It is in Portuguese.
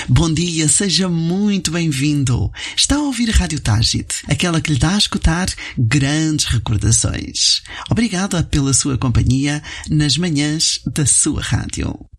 Bom dia, seja muito bem-vindo. Está a ouvir a Rádio Tágit, aquela que lhe dá a escutar grandes recordações. Obrigada pela sua companhia nas manhãs da sua rádio.